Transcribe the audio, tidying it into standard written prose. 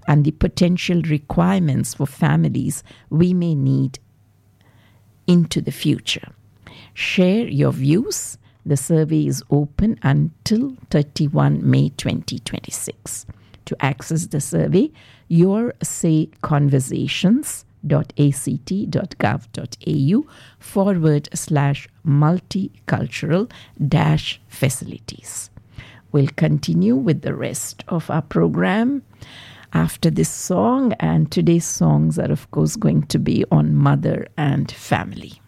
and the potential requirements for families we may need into the future. Share your views. The survey is open until 31 May 2026. To access the survey, yoursayconversations.act.au/multicultural-facilities. We'll continue with the rest of our program after this song, and today's songs are, of course, going to be on mother and family.